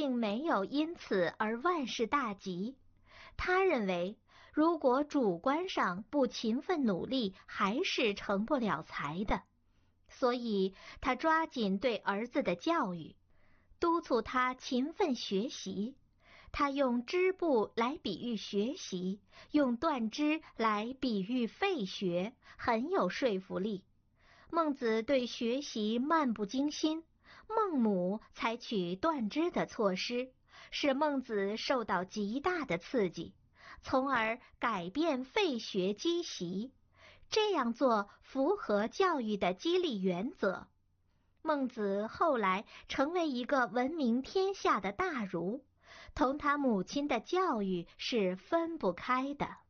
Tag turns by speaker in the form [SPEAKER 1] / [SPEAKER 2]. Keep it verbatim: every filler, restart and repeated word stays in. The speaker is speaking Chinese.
[SPEAKER 1] 并没有因此而万事大吉。他认为，如果主观上不勤奋努力，还是成不了才的。所以他抓紧对儿子的教育，督促他勤奋学习。他用织布来比喻学习，用断肢来比喻废学，很有说服力。孟子对学习漫不经心，孟母采取断肢的措施，使孟子受到极大的刺激，从而改变废学积习。这样做符合教育的激励原则。孟子后来成为一个闻名天下的大儒，同他母亲的教育是分不开的。